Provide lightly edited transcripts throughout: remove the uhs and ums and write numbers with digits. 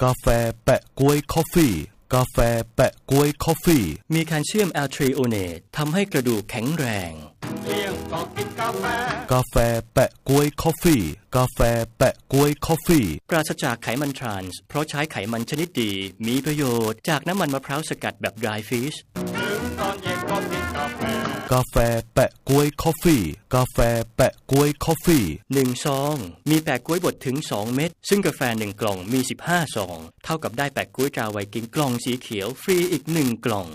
กาแฟแปะก๊วยคอฟฟี่กาแฟแปะก๊วยคอฟฟี่มีแคลเซียมแอลทรีโอเนตทำให้กระดูกแข็งแรงกาแฟแปะก๊วยคอฟฟี่กาแฟแปะก๊วยคอฟฟี่ปราศจากไขมันทรานส์เพราะใช้ไขมันชนิดดีมีประโยชน์จากน้ำมันมะพร้าวสกัดแบบ dry fish กาแฟแปะก๊วยคอฟฟี่กาแฟแปะก๊วยคอฟฟี่ 1ซองมีแปะก๊วยบดถึง2เม็ดซึ่งกาแฟ1กล่องมี15ซองเท่ากับได้แปะก๊วยตราไวกิ้งกล่องสีเขียวฟรีอีก1กล่อง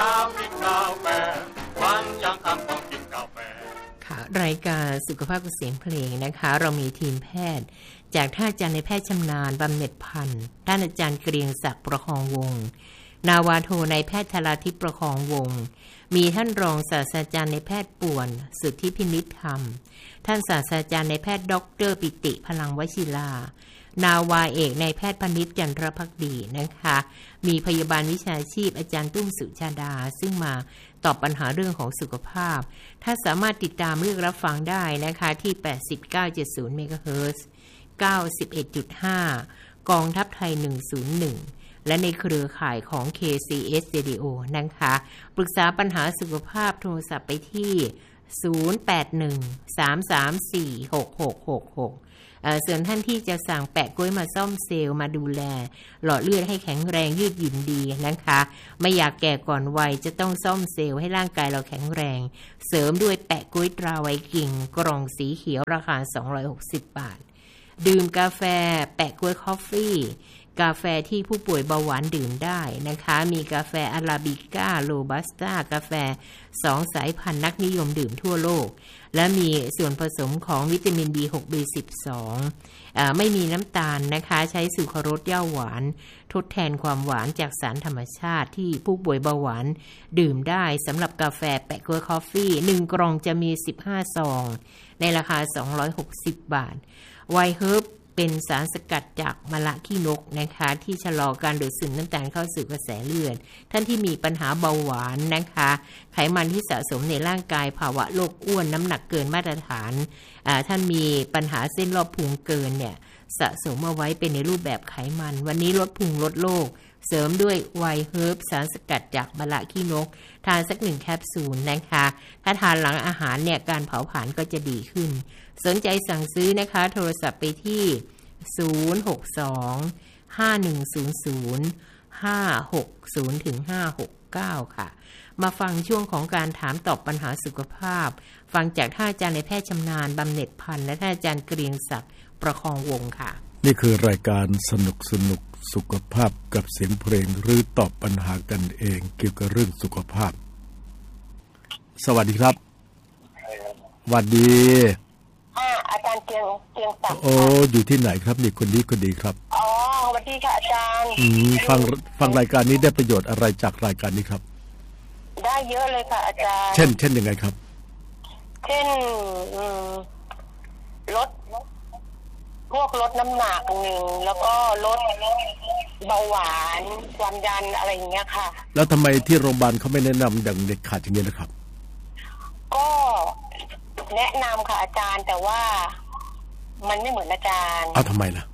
รายการสุขภาพกับเสียงเพลงนะคะเรามีทีมแพทย์จากท่านอาจารย์ในแพทย์ชำนาญบำเหน็จพันธ์ท่านอาจารย์เกรียงศักดิ์ประคองวงศ์นาวาโทนายแพทย์ธราทิพย์ประคองวงศ์มีท่านรองศาสตราจารย์ในแพทย์ป่วนสุทธิพินิจธรรมท่านศาสตราจารย์ในแพทย์ดร.ปิติพลังวชิรานาวาเอกนายแพทย์พนิษฐ์จันทรภักดีนะคะมีพยาบาลวิชาชีพอาจารย์ตุ้มสุชาดาซึ่งมาตอบปัญหาเรื่องของสุขภาพถ้าสามารถติดตามเลือกรับฟังได้นะคะที่ 89.70 เมกะเฮิรตซ์ 91.5 กองทัพไทย 101 และในเครือข่ายของ KCS Radio นะคะปรึกษาปัญหาสุขภาพโทรศัพท์ไปที่ 081-334-6666ส่วนท่านที่จะสั่งแปะก๊วยมาซ่อมเซลล์มาดูแลหลอดเลือดให้แข็งแรงยืดหยุ่นดีนะคะไม่อยากแก่ก่อนวัยจะต้องซ่อมเซลล์ให้ร่างกายเราแข็งแรงเสริมด้วยแปะก๊วยตราไวกิ้งกล่องสีเขียวราคา260 บาทดื่มกาแฟแปะก๊วยคอฟฟี่กาแฟที่ผู้ป่วยเบาหวานดื่มได้นะคะมีกาแฟอาราบิก้าโรบัสต้ากาแฟ2สายพันธุ์นักนิยมดื่มทั่วโลกและมีส่วนผสมของวิตามิน B6 B12 ไม่มีน้ำตาลนะคะใช้สุครสย่าหวานทดแทนความหวานจากสารธรรมชาติที่ผู้ป่วยเบาหวานดื่มได้สำหรับกาแฟแปะก๊วยคอฟฟี่1กล่องจะมี15ซองในราคา260 บาทไวน์เฮิร์บเป็นสารสกัดจากมะละขี้นกนะคะที่ชะลอการดูดซึมน้ำตาลเข้าสู่กระแสเลือดท่านที่มีปัญหาเบาหวานนะคะไขมันที่สะสมในร่างกายภาวะโรคอ้วนน้ำหนักเกินมาตรฐานท่านมีปัญหาเส้นรอบพุงเกินเนี่ยสะสมเอาไว้เป็นในรูปแบบไขมันวันนี้ลดพุงลดโรคเสริมด้วยไวน์เฮิร์บสารสกัดจากมะละขี้นกทานสัก1แคปซูลนะคะถ้าทานหลังอาหารเนี่ยการเผาผลาญก็จะดีขึ้นสนใจสั่งซื้อนะคะโทรศัพท์ไปที่062-510-560-569 ค่ะมาฟังช่วงของการถามตอบปัญหาสุขภาพฟังจากท่านอาจารย์ในแพทย์ชำนาญบำเหน็จพันธ์และท่านอาจารย์เกรียงศักดิ์ประคองวงค่ะนี่คือรายการสนุกสุขภาพกับเสียงเพลงหรือตอบปัญหากันเองเกี่ยวกับเรื่องสุขภาพสวัสดีครับสวัสดีอาจารย์เกียงศักดิ์โอ้อยู่ที่ไหนครับนี่คนนี้คนดีครับอ๋อสวัสดีค่ะอาจารย์ฟังรายการนี้ได้ประโยชน์อะไรจากรายการนี้ครับได้เยอะเลยค่ะอาจารย์เช่นยังไงครับเช่นลดน้ำหนัก1แล้วก็ลดเบาหวานความดันอะไรอย่างเงี้ยค่ะแล้วทำไมที่โรงพยาบาลเขาไม่แนะนำอย่างเด็ดขาดอย่างนี้นะครับก็แนะนำค่ะอาจารย์แต่ว่ามันไม่เหมือนอาจารย์ทำไมล่ะ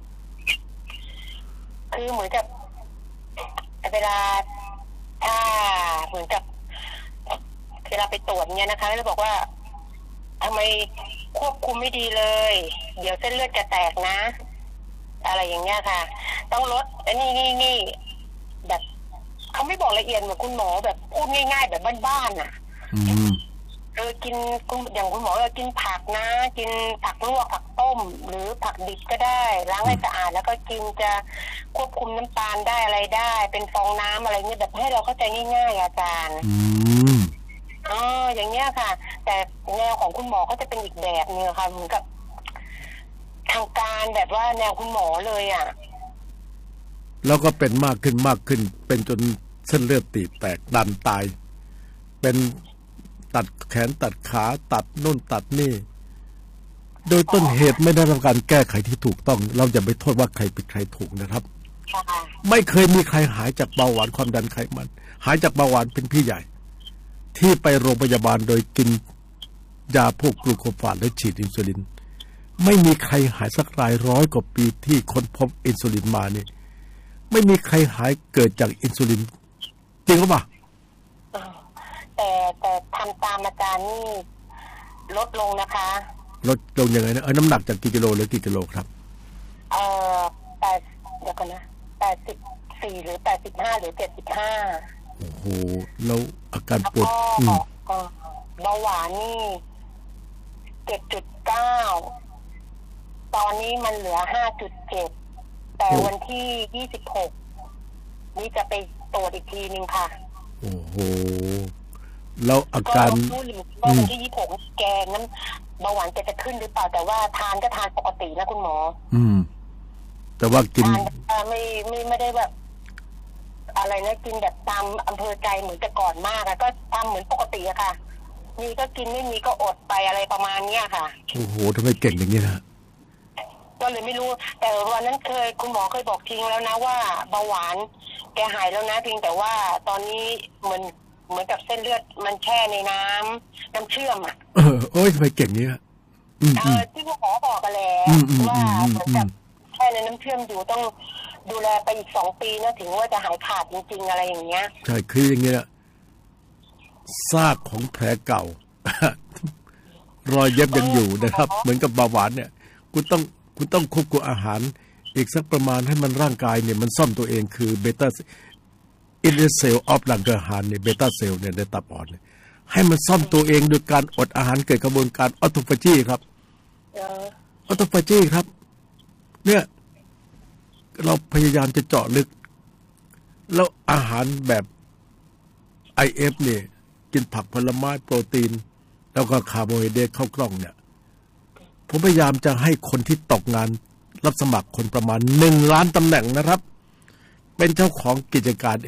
คือเหมือนกับเวลาเหมือนกับเวลาไปตรวจเนี่ยนะคะแล้วบอกว่าทำไมควบคุมไม่ดีเลยเดี๋ยวเส้นเลือดจะแตกนะอะไรอย่างเงี้ยค่ะต้องลดนี่แบบเขาไม่บอกละเอียดเหมือนคุณหมอแบบพูดง่ายๆแบบบ้านๆน่ะกินอย่างคุณหมอกินผักนะกินผักลวกผักต้มหรือผักดิบก็ได้ล้างให้สะอาดแล้วก็กินจะควบคุมน้ำตาลได้อะไรได้เป็นฟองน้ำอะไรเงี้ยแบบให้เราเข้าใจง่ายๆอาจารย์อย่างเงี้ยค่ะแต่แนวของคุณหมอก็จะเป็นอีกแบบนึงค่ะเหมือนกับทางการแบบว่าแนวคุณหมอเลยแล้วก็เป็นมากขึ้นเป็นจนเส้นเลือดตีบแตกดันตายเป็นตัดแขนตัดขาตัดนู่นตัดนี่โดยต้นเหตุไม่ได้รับการแก้ไขที่ถูกต้องเราอย่าไปโทษว่าใครผิดใครถูกนะครับไม่เคยมีใครหายจากเบาหวานความดันไขมันหายจากเบาหวานเป็นพี่ใหญ่ที่ไปโรงพยาบาลโดยกินยาพวกกลูโคฟานและฉีดอินซูลินไม่มีใครหายสักราย100 กว่าปีที่ค้นพบอินซูลินมานี่ไม่มีใครหายเกิดจากอินซูลินจริงหรือเปล่าแต่ทำตามอาจารย์นี่ลดลงนะคะลดลงยังไงนะน้ำหนักจากกี่กิโลหรือกี่กิโลครับเดี๋ยวกันนะ84หรือ85หรือ75 โอ้โหแล้วอาการปวดเบาหวานนี่7.9ตอนนี้มันเหลือ 5.7 แต่วันที่26นี่จะไปตรวจอีกทีนึงค่ะโอ้โหแล้วอาการก็วันที่26แกนั้นเบาหวานจะขึ้นหรือเปล่าแต่ว่าทานก็ทานปกตินะคุณหมอแต่ว่ากินไม่ได้แบบอะไรนะกินแบบตามอำเภอใจเหมือนแต่ก่อนมากอะก็ทำเหมือนปกติอะค่ะมีก็กินไม่มีก็อดไปอะไรประมาณเนี้ยค่ะโอ้โหทำไมเก่งอย่างนี้นะก็เลยไม่รู้แต่วันนั้นคุณหมอเคยบอกทิ้งแล้วนะว่าเบาหวานแกหายแล้วนะเพียงแต่ว่าตอนนี้เหมือนกับเส้นเลือดมันแช่ในน้ำเชื่อมอะโอ้ยทำไมเก่งนี้อะที่คุณหมอบอกกันแล้วว่าเหมือนกับแช่ในน้ำเชื่อมอยู่ต้องดูแลไปอีก2 ปีนะถึงว่าจะหายขาดจริงๆอะไรอย่างเงี้ยใช่คืออย่างเงี้ยซากของแผลเก่า รอยเย็บยังอยู่นะครับเหมือนกับเบาหวานเนี่ยคุณต้องควบคุมอาหารอีกสักประมาณให้มันร่างกายเนี่ยมันซ่อมตัวเองคือเบต้าอินเดเซลออฟหลังอาหารเนี่ยเบต้าเซลล์เนี่ยในตับอ่อนเนี่ยให้มันซ่อมตัวเองโดยการอดอาหารเกิดกระบวนการออโตฟาจีครับออโตฟาจีครับเนี่ยเราพยายามจะเจาะลึกแล้วอาหารแบบ IF เนี่ยกินผักผลไม้โปรตีนแล้วก็คาร์โบไฮเดรตเข้ากล้องเนี่ยผมพยายามจะให้คนที่ตกงานรับสมัครคนประมาณ1 ล้านตำแหน่งนะครับเป็นเจ้าของกิจการ